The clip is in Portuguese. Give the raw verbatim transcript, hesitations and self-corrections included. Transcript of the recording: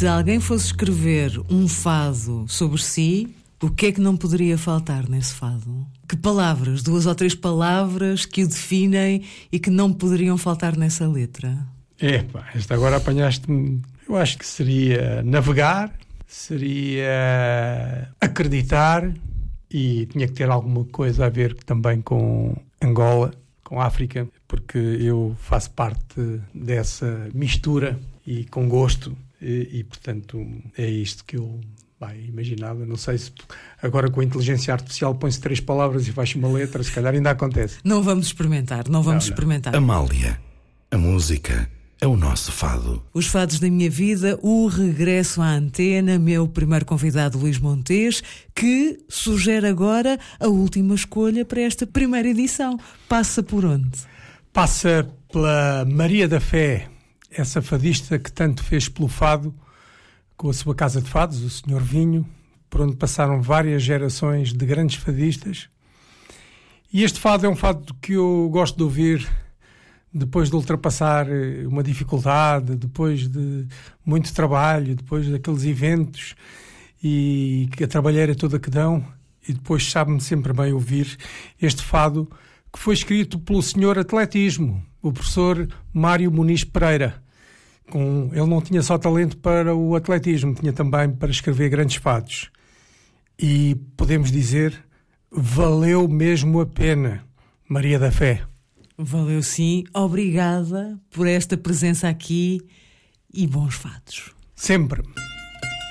Se alguém fosse escrever um fado sobre si, o que é que não poderia faltar nesse fado? Que palavras, duas ou três palavras que o definem e que não poderiam faltar nessa letra? É, pá, esta agora apanhaste-me. Eu acho que seria navegar, seria acreditar e tinha que ter alguma coisa a ver também com Angola, com África, porque eu faço parte dessa mistura e com gosto e, e portanto, é isto que eu bem, imaginava. Não sei se agora com a inteligência artificial põe-se três palavras e faz uma letra, se calhar ainda acontece. Não vamos experimentar, não vamos não, não. experimentar. Amália, a música é o nosso fado. Os fados da minha vida, o regresso à antena, meu primeiro convidado Luís Montes, que sugere agora a última escolha para esta primeira edição. Passa por onde? Passa pela Maria da Fé, essa fadista que tanto fez pelo fado, com a sua casa de fados, o senhor Vinho, por onde passaram várias gerações de grandes fadistas. E este fado é um fado que eu gosto de ouvir depois de ultrapassar uma dificuldade, depois de muito trabalho, depois daqueles eventos e que a trabalheira toda que dão, e depois sabe-me sempre bem ouvir este fado que foi escrito pelo senhor atletismo, o professor Mário Muniz Pereira. Com, ele não tinha só talento para o atletismo, tinha também para escrever grandes fados. E podemos dizer, valeu mesmo a pena, Maria da Fé. Valeu sim, obrigada por esta presença aqui e bons fados. Sempre.